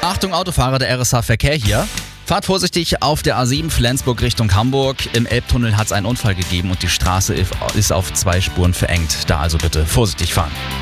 Achtung Autofahrer, der RSH-Verkehr hier. Fahrt vorsichtig auf der A7 Flensburg Richtung Hamburg. Im Elbtunnel hat es einen Unfall gegeben und die Straße ist auf 2 Spuren verengt. Da also bitte vorsichtig fahren.